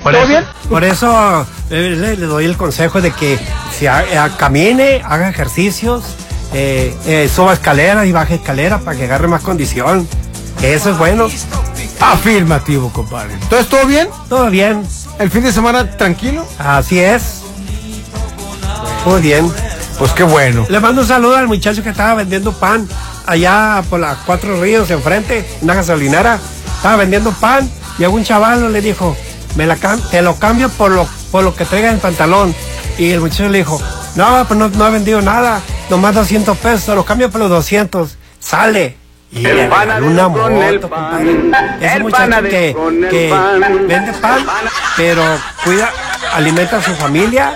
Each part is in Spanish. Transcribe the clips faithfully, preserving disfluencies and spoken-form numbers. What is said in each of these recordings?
Por ¿Todo eso, bien? Por eso eh, le, le doy el consejo de que se ha- eh, camine, haga ejercicios, eh, eh, suba escaleras y baje escaleras para que agarre más condición. Eso es bueno. Afirmativo, compadre. Entonces, ¿todo bien? Todo bien. ¿El fin de semana tranquilo? Así es. Muy bien. Pues qué bueno. Le mando un saludo al muchacho que estaba vendiendo pan allá por las Cuatro Ríos enfrente, una gasolinera. Estaba vendiendo pan y a un chaval le dijo, me la cam- te lo cambio por lo, por lo que traiga en el pantalón. Y el muchacho le dijo, no, pues no, no ha vendido nada, nomás doscientos pesos, te lo cambio por los doscientos. Sale. Y El le regaló panadero una con el moto, pan. compadre. Ese El muchacho panadero que, con el que pan. vende pan, pero cuida, alimenta a su familia,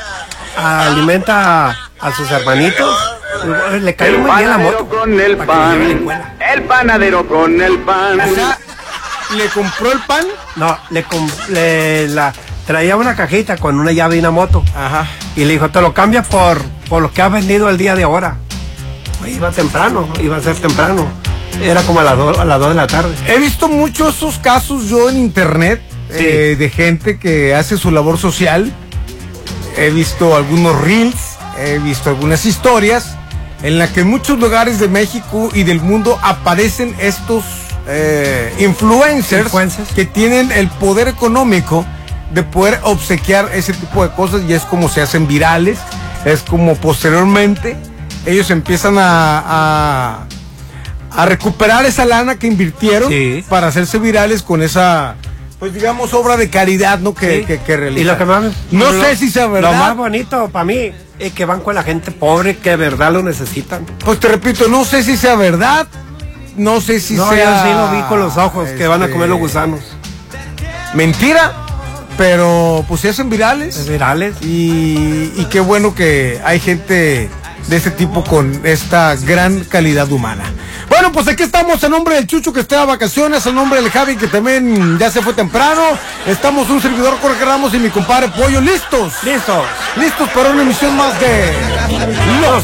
alimenta a, a sus hermanitos. Le cae El muy bien la panadero moto. con el para que lo lleve a la pan. escuela. El panadero con el pan. O sea, ¿le compró el pan? No, le, com- le la, traía una cajita con una llave y una moto. Ajá. Y le dijo, te lo cambias por, por lo que has vendido el día de ahora. Pues iba temprano, iba a ser temprano. Era como a las dos a las dos de la tarde. He visto muchos esos casos yo en internet, Sí. eh, de gente que hace su labor social. He visto algunos reels, he visto algunas historias en las que en muchos lugares de México y del mundo aparecen estos eh, influencers, Influencers. que tienen el poder económico de poder obsequiar ese tipo de cosas, y es como se hacen virales, es como posteriormente ellos empiezan a, a, a recuperar esa lana que invirtieron, Sí. para hacerse virales con esa, pues digamos, obra de caridad, ¿no? Que, Sí. que, que realizan. Y lo que más No lo- sé si sea verdad. Lo más bonito para mí es que van con la gente pobre que de verdad lo necesitan. Pues te repito, no sé si sea verdad, no sé si No, sea... yo sí lo vi con los ojos, que van a este, comer los gusanos. Mentira, pero pues se hacen virales. Es virales. Y, y qué bueno que hay gente de este tipo con esta gran calidad humana. Bueno, pues aquí estamos en nombre del Chucho, que está de vacaciones, en nombre del Javi, que también ya se fue temprano. Estamos un servidor, Jorge Ramos, y mi compadre Pollo, listos. Listo. Listos para una emisión más de Los